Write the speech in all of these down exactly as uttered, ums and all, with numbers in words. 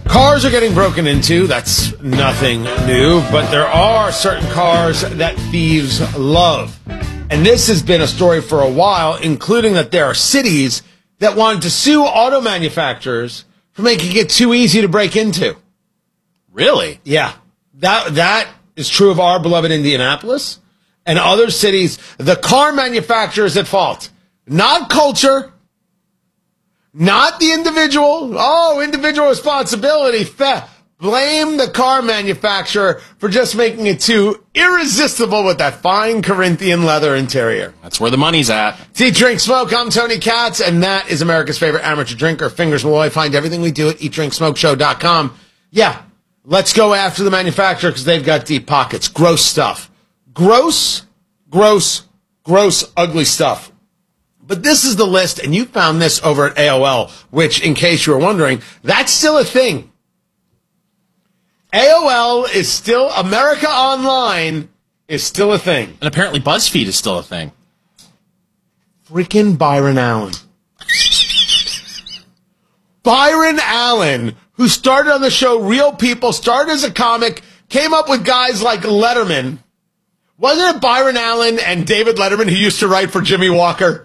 Cars are getting broken into. That's nothing new. But there are certain cars that thieves love. And this has been a story for a while, including that there are cities that wanted to sue auto manufacturers for making it too easy to break into. Really? Yeah. That that is true of our beloved Indianapolis and other cities. The car manufacturer is at fault. Not culture. Not the individual. Oh, individual responsibility. Fe- Blame the car manufacturer for just making it too irresistible with that fine Corinthian leather interior. That's where the money's at. It's Eat, Drink, Smoke. I'm Tony Katz, and that is America's favorite amateur drinker, Fingers Malloy. Find everything we do at eat drink smoke show dot com. Yeah, let's go after the manufacturer because they've got deep pockets. Gross stuff. Gross, gross, gross, ugly stuff. But this is the list, and you found this over at A O L, which, in case you were wondering, that's still a thing. A O L is still, America Online is still a thing. And apparently BuzzFeed is still a thing. Freaking Byron Allen. Byron Allen, who started on the show Real People, started as a comic, came up with guys like Letterman. Wasn't it Byron Allen and David Letterman who used to write for Jimmy Walker?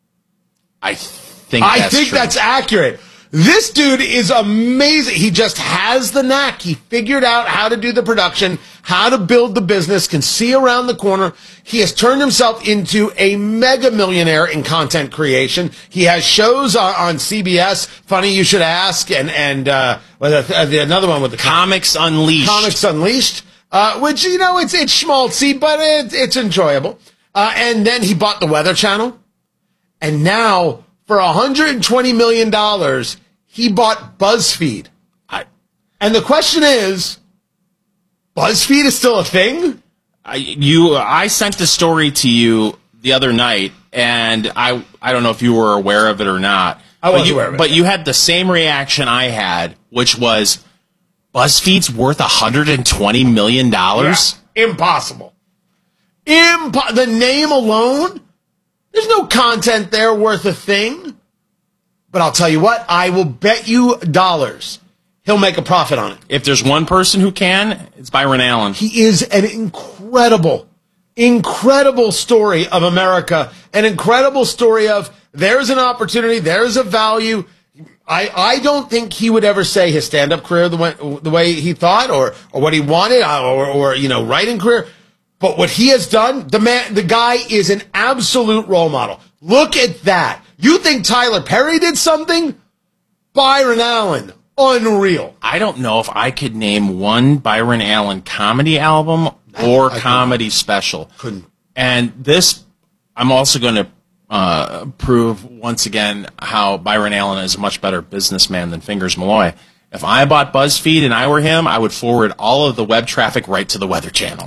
I think I that's think true. that's accurate. This dude is amazing. He just has the knack. He figured out how to do the production, how to build the business, can see around the corner. He has turned himself into a mega millionaire in content creation. He has shows on, on C B S, Funny You Should Ask, and, and uh, with a, another one with the Comics Unleashed. Comics Unleashed, uh, which, you know, it's, it's schmaltzy, but it, it's enjoyable. Uh, and then he bought the Weather Channel. And now, for one hundred twenty million dollars, he bought BuzzFeed. I, and the question is, BuzzFeed is still a thing? I, you, I sent the story to you the other night, and I, I don't know if you were aware of it or not. I was but you, aware of it. But you had the same reaction I had, which was, BuzzFeed's worth one hundred twenty million dollars? Yeah, impossible. Impo- the name alone? There's no content there worth a thing. But I'll tell you what, I will bet you dollars he'll make a profit on it. If there's one person who can, it's Byron Allen. He is an incredible, incredible story of America, an incredible story of there's an opportunity, there's a value. I, I don't think he would ever say his stand-up career the way, the way he thought or, or what he wanted or, or, you know, writing career. But what he has done, the man, the guy is an absolute role model. Look at that. You think Tyler Perry did something? Byron Allen, unreal. I don't know if I could name one Byron Allen comedy album or I comedy special. Couldn't. And this, I'm also going to uh, prove once again how Byron Allen is a much better businessman than Fingers Malloy. If I bought BuzzFeed and I were him, I would forward all of the web traffic right to the Weather Channel.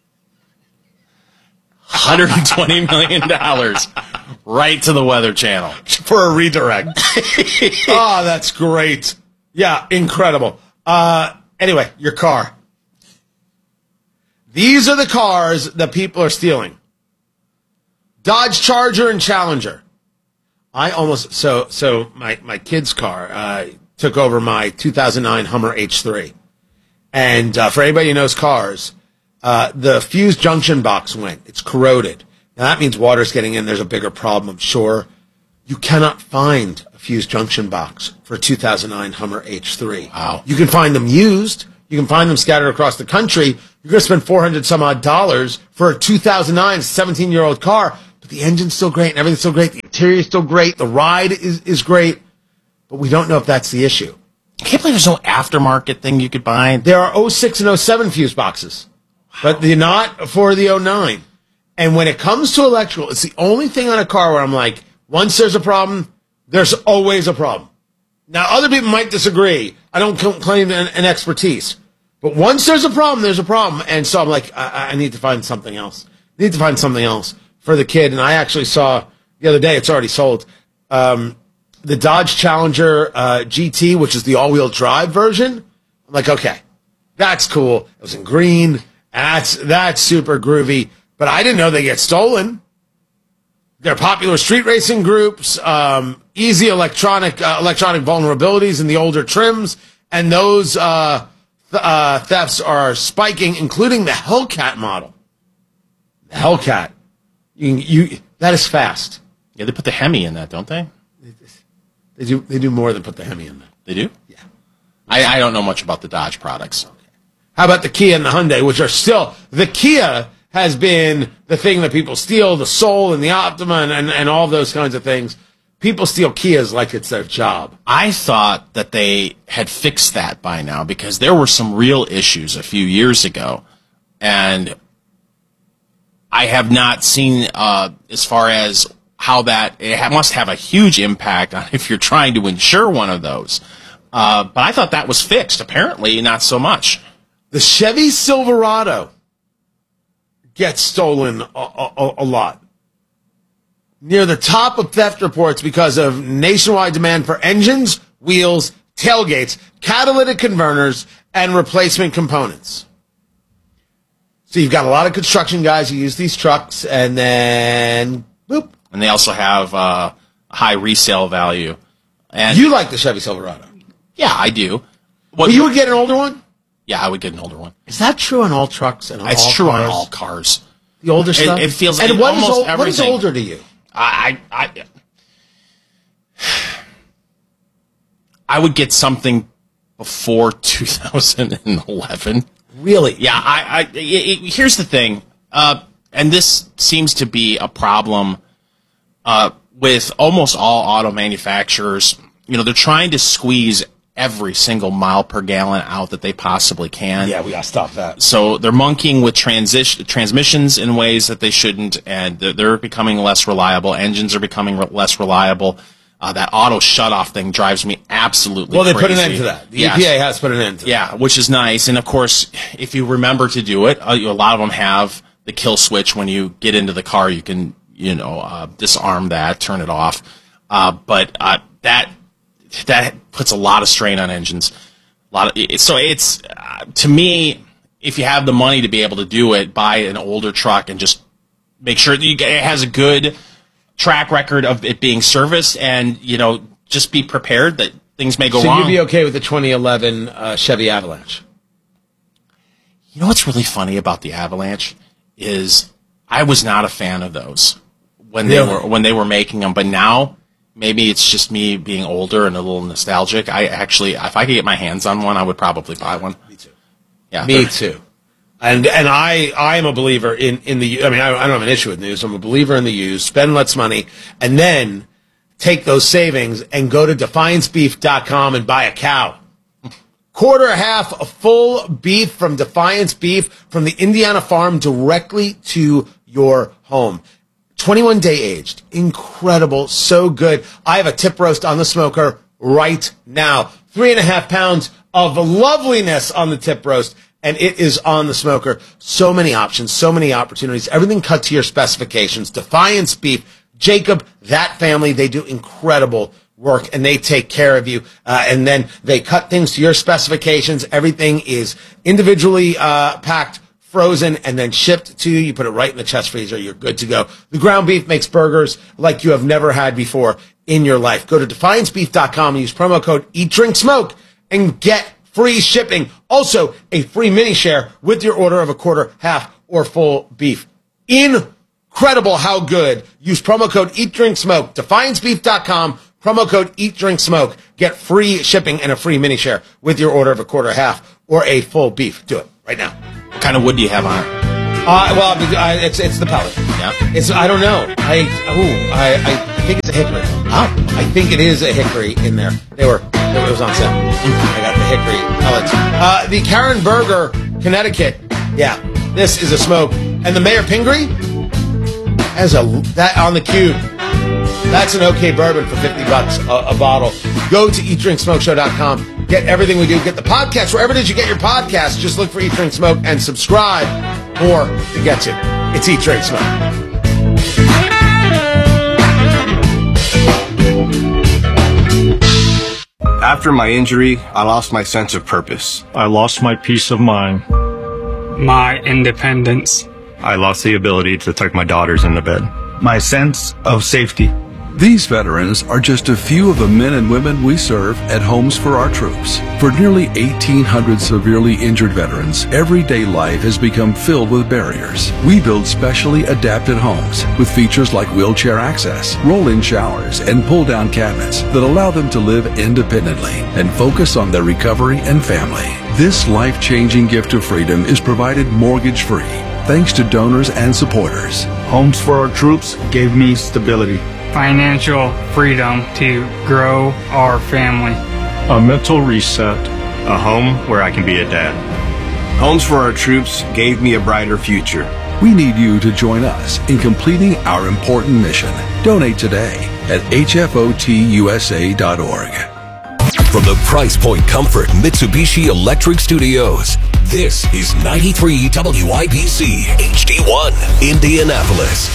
one hundred twenty million dollars right to the Weather Channel. For a redirect. Oh, that's great. Yeah, incredible. Uh, anyway, your car. These are the cars that people are stealing. Dodge Charger and Challenger. I almost, so so my, my kid's car uh, took over my two thousand nine Hummer H three. And uh, for anybody who knows cars, Uh, the fuse junction box went. It's corroded. Now, that means water's getting in. There's a bigger problem, I'm sure. You cannot find a fuse junction box for a two thousand nine Hummer H three. Wow. You can find them used. You can find them scattered across the country. You're going to spend four hundred some odd dollars for a two thousand nine seventeen-year-old car, but the engine's still great and everything's still great. The interior's still great. The ride is, is great, but we don't know if that's the issue. I can't believe there's no aftermarket thing you could buy. There are oh six and oh seven fuse boxes. But they're not for the oh nine. And when it comes to electrical, it's the only thing on a car where I'm like, once there's a problem, there's always a problem. Now, other people might disagree. I don't claim an, an expertise. But once there's a problem, there's a problem. And so I'm like, I, I need to find something else. I need to find something else for the kid. And I actually saw the other day, it's already sold, um, the Dodge Challenger uh, G T, which is the all-wheel drive version. I'm like, okay, that's cool. It was in green. That's that's super groovy, but I didn't know they get stolen. They're popular street racing groups, um, easy electronic uh, electronic vulnerabilities in the older trims, and those uh, th- uh, thefts are spiking, including the Hellcat model. The Hellcat, you, you that is fast. Yeah, they put the Hemi in that, don't they? They do. They do more than put the Hemi in that. They do? Yeah. I, I don't know much about the Dodge products. How about the Kia and the Hyundai, which are still the Kia has been the thing that people steal, the Soul and the Optima and, and, and all those kinds of things. People steal Kias like it's their job. I thought that they had fixed that by now because there were some real issues a few years ago, and I have not seen uh, as far as how that it ha- must have a huge impact on if you're trying to insure one of those. Uh, but I thought that was fixed. Apparently, not so much. The Chevy Silverado gets stolen a, a, a lot. Near the top of theft reports because of nationwide demand for engines, wheels, tailgates, catalytic converters, and replacement components. So you've got a lot of construction guys who use these trucks, and then boop. And they also have uh, high resale value. And You like the Chevy Silverado. yeah, I do. What, But you would get an older one? yeah, I would get an older one. Is that true on all trucks and on It's all true cars? on all cars. The older stuff? it feels and like what is, almost ol- what is everything. older to you? I, I, I, I would get something before two thousand eleven. Really? Yeah, I, I it, it, here's the thing, uh, and this seems to be a problem uh, with almost all auto manufacturers. You know, they're trying to squeeze every single mile per gallon out that they possibly can. Yeah, we got to stop that. So they're monkeying with transition transmissions in ways that they shouldn't, and they're, they're becoming less reliable. Engines are becoming re- less reliable. Uh, that auto shutoff thing drives me absolutely Well, they crazy. put an end to that. The Yes. E P A has put an end to that. Yeah, which is nice. And, of course, if you remember to do it, uh, a lot of them have the kill switch. When you get into the car, you can, you know, uh, disarm that, turn it off. Uh, but uh, that that puts a lot of strain on engines. A lot of it, so it's uh, to me, if you have the money to be able to do it, buy an older truck and just make sure that you get, it has a good track record of it being serviced, and you know, just be prepared that things may go So wrong. you'd be okay with the twenty eleven uh, Chevy Avalanche? You know what's really funny about the Avalanche is I was not a fan of those when they Really? were when they were making them, but now maybe it's just me being older and a little nostalgic. I actually, if I could get my hands on one, I would probably buy one. Me too. Yeah, Me they're- too. And and I I am a believer in, in the, I mean, I, I don't have an issue with news. I'm a believer in the used. Spend less money, and then take those savings and go to defiance beef dot com and buy a cow. Quarter, half, a full beef from Defiance Beef from the Indiana farm directly to your home. twenty-one day aged. Incredible. So good. I have a tip roast on the smoker right now. Three and a half pounds of loveliness on the tip roast, and it is on the smoker. So many options, so many opportunities. Everything cut to your specifications. Defiance Beef, Jacob, that family, they do incredible work, and they take care of you. Uh, and then they cut things to your specifications. Everything is individually uh, packed, frozen, and then shipped to you. You put it right in the chest freezer. You're good to go. The ground beef makes burgers like you have never had before in your life. Go to defiance beef dot com and use promo code Eat Drink Smoke and get free shipping. Also, a free mini share with your order of a quarter, half, or full beef. Incredible how good. Use promo code Eat Drink Smoke. defiance beef dot com. Promo code Eat Drink Smoke. Get free shipping and a free mini share with your order of a quarter, half, or a full beef. Do it right now. What kind of wood do you have on it? Uh, well, I, it's it's the pellet. Yeah. It's I don't know. I ooh, I, I think it's a hickory. Oh. I think it is a hickory in there. They were it was on sale. I got the hickory pellets. Uh, the Karen Berger, Connecticut. Yeah, this is a smoke. And the Mayor Pingree has a that on the cube. That's an okay bourbon for fifty bucks a, a bottle. Go to eat drink smoke show dot com. Get everything we do. Get the podcast wherever it is you get your podcast. Just look for Eat Drink Smoke and subscribe. More to get you. It's Eat Drink Smoke. After my injury, I lost my sense of purpose. I lost my peace of mind. My independence. I lost the ability to tuck my daughters into bed. My sense of safety. These veterans are just a few of the men and women we serve at Homes for Our Troops. For nearly eighteen hundred severely injured veterans, everyday life has become filled with barriers. We build specially adapted homes with features like wheelchair access, roll-in showers, and pull-down cabinets that allow them to live independently and focus on their recovery and family. This life-changing gift of freedom is provided mortgage-free, thanks to donors and supporters. Homes for Our Troops gave me stability, financial freedom to grow our family, a mental reset, a home where I can be a dad. Homes for Our Troops gave me a brighter future. We need you to join us in completing our important mission. Donate today at H F O T U S A dot org. From the Price Point Comfort Mitsubishi Electric Studios, this is ninety-three W I B C H D one, Indianapolis.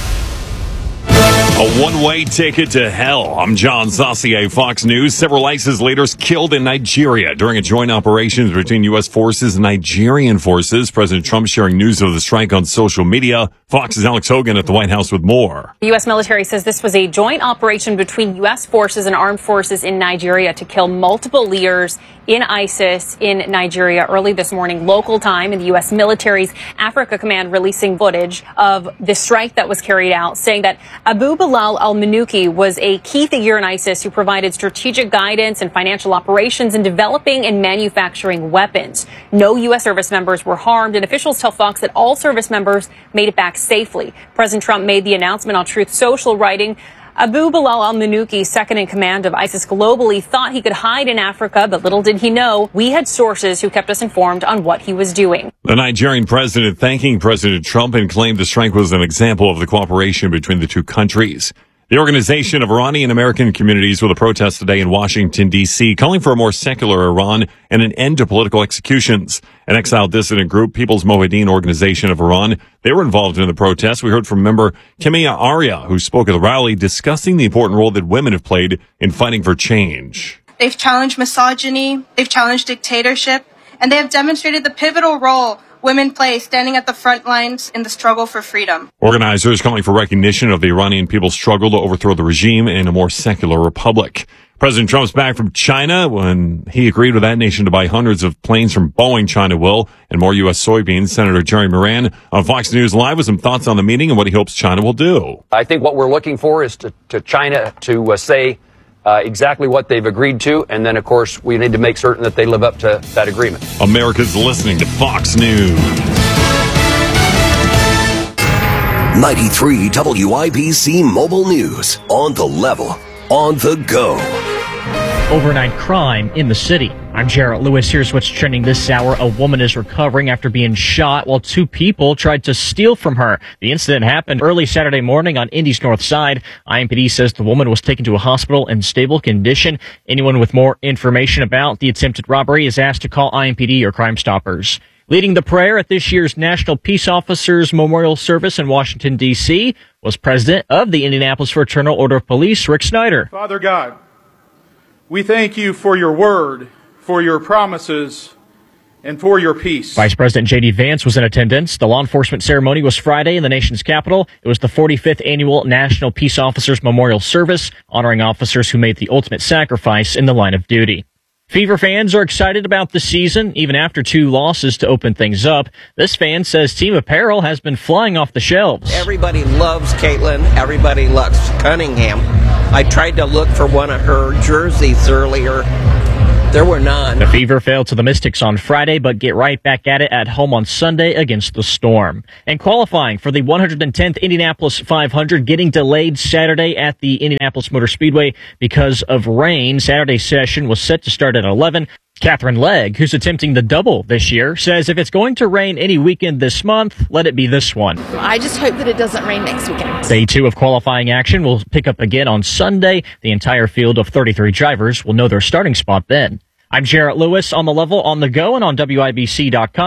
A one-way ticket to hell. I'm John Saucier, Fox News. Several ISIS leaders killed in Nigeria during a joint operation between U S forces and Nigerian forces. President Trump sharing news of the strike on social media. Fox's Alex Hogan at the White House with more. The U S military says this was a joint operation between U S forces and armed forces in Nigeria to kill multiple leaders in ISIS in Nigeria early this morning, local time, in the U S military's Africa Command releasing footage of the strike that was carried out, saying that Abu Bilal al-Manuki was a key figure in ISIS who provided strategic guidance and financial operations in developing and manufacturing weapons. No U S service members were harmed, and officials tell Fox that all service members made it back safely. President Trump made the announcement on Truth Social, writing, Abu Bilal al-Manuki, second in command of ISIS globally, thought he could hide in Africa, but little did he know we had sources who kept us informed on what he was doing. The Nigerian president thanking President Trump and claimed the strike was an example of the cooperation between the two countries. The Organization of Iranian American Communities with a protest today in Washington, D C, calling for a more secular Iran and an end to political executions. An exiled dissident group, People's Mohiddin Organization of Iran, they were involved in the protest. We heard from member Kimia Arya, who spoke at the rally, discussing the important role that women have played in fighting for change. They've challenged misogyny, they've challenged dictatorship, and they have demonstrated the pivotal role women play standing at the front lines in the struggle for freedom. Organizers calling for recognition of the Iranian people's struggle to overthrow the regime in a more secular republic. President Trump's back from China when he agreed with that nation to buy hundreds of planes from Boeing. China will, and more U S soybeans. Senator Jerry Moran on Fox News Live with some thoughts on the meeting and what he hopes China will do. I think what we're looking for is to, to China to uh, say Uh, exactly what they've agreed to, and then, of course, we need to make certain that they live up to that agreement. America's listening to Fox News. ninety-three W I B C Mobile News. On the level. On the go. Overnight crime in the city. I'm Jarrett Lewis. Here's what's trending this hour. A woman is recovering after being shot while two people tried to steal from her. The incident happened early Saturday morning on Indy's north side. I M P D says the woman was taken to a hospital in stable condition. Anyone with more information about the attempted robbery is asked to call I M P D or Crime Stoppers. Leading the prayer at this year's National Peace Officers Memorial Service in Washington, D C was President of the Indianapolis Fraternal Order of Police, Rick Snyder. Father God, we thank you for your word, for your promises, and for your peace. Vice President J D Vance was in attendance. The law enforcement ceremony was Friday in the nation's capital. It was the forty-fifth annual National Peace Officers Memorial Service, honoring officers who made the ultimate sacrifice in the line of duty. Fever fans are excited about the season, even after two losses to open things up. This fan says team apparel has been flying off the shelves. Everybody loves Caitlin. Everybody loves Cunningham. I tried to look for one of her jerseys earlier. There were none. The Fever failed to the Mystics on Friday, but get right back at it at home on Sunday against the Storm. And qualifying for the one hundred tenth Indianapolis five hundred getting delayed Saturday at the Indianapolis Motor Speedway because of rain. Saturday's session was set to start at eleven. Catherine Legg, who's attempting the double this year, says if it's going to rain any weekend this month, let it be this one. I just hope that it doesn't rain next weekend. Day two of qualifying action will pick up again on Sunday. The entire field of thirty-three drivers will know their starting spot then. I'm Jarrett Lewis on the level, on the go, and on W I B C dot com.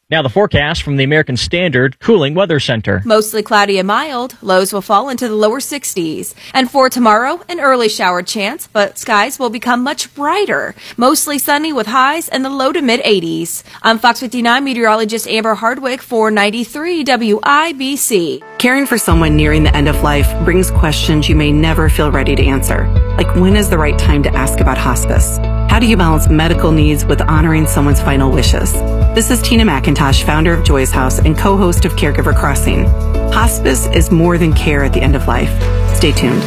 Now the forecast from the American Standard Cooling Weather Center. Mostly cloudy and mild. Lows will fall into the lower sixties. And for tomorrow, an early shower chance, but skies will become much brighter. Mostly sunny with highs in the low to mid eighties. I'm Fox fifty-nine meteorologist Amber Hardwick for ninety-three W I B C. Caring for someone nearing the end of life brings questions you may never feel ready to answer. Like, when is the right time to ask about hospice? How do you balance medical needs with honoring someone's final wishes? This is Tina McIntosh, founder of Joy's House and co-host of Caregiver Crossing. Hospice is more than care at the end of life. Stay tuned.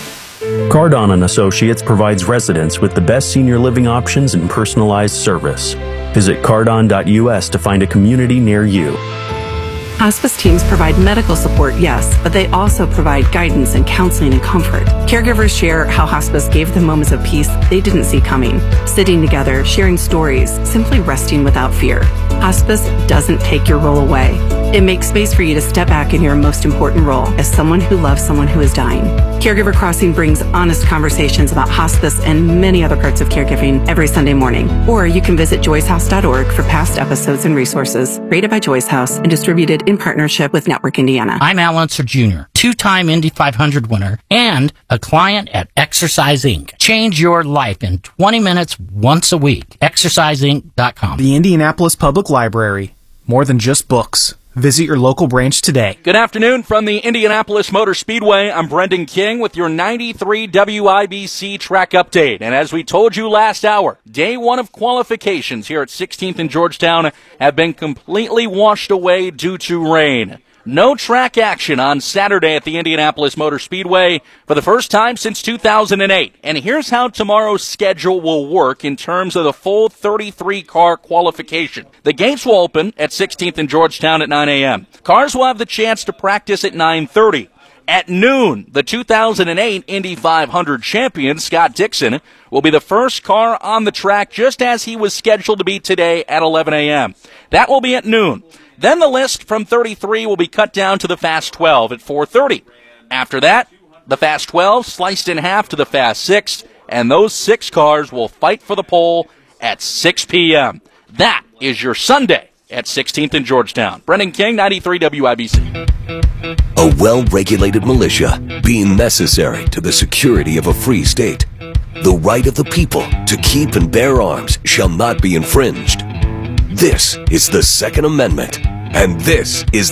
Cardon and Associates provides residents with the best senior living options and personalized service. Visit cardon dot U S to find a community near you. Hospice teams provide medical support, yes, but they also provide guidance and counseling and comfort. Caregivers share how hospice gave them moments of peace they didn't see coming. Sitting together, sharing stories, simply resting without fear. Hospice doesn't take your role away. It makes space for you to step back in your most important role as someone who loves someone who is dying. Caregiver Crossing brings honest conversations about hospice and many other parts of caregiving every Sunday morning. Or you can visit joys house dot org for past episodes and resources. Rated by Joy's House and distributed in partnership with Network Indiana. I'm Al Unser Junior, two-time Indy five hundred winner and a client at Exercise Incorporated. Change your life in twenty minutes once a week. exercise inc dot com. The Indianapolis Public Library. More than just books. Visit your local branch today. Good afternoon from the Indianapolis Motor Speedway. I'm Brendan King with your ninety-three W I B C track update. And as we told you last hour, day one of qualifications here at sixteenth and Georgetown have been completely washed away due to rain. No track action on Saturday at the Indianapolis Motor Speedway for the first time since two thousand eight. And here's how tomorrow's schedule will work in terms of the full thirty-three car qualification. The gates will open at sixteenth and Georgetown at nine a.m. Cars will have the chance to practice at nine thirty. At noon, the two thousand eight Indy five hundred champion, Scott Dixon, will be the first car on the track just as he was scheduled to be today at eleven a.m. That will be at noon. Then the list from thirty-three will be cut down to the Fast twelve at four thirty. After that, the Fast twelve sliced in half to the Fast six, and those six cars will fight for the pole at six p.m. That is your Sunday at sixteenth and Georgetown. Brendan King, ninety-three W I B C. A well-regulated militia being necessary to the security of a free state. The right of the people to keep and bear arms shall not be infringed. This is the Second Amendment, and this is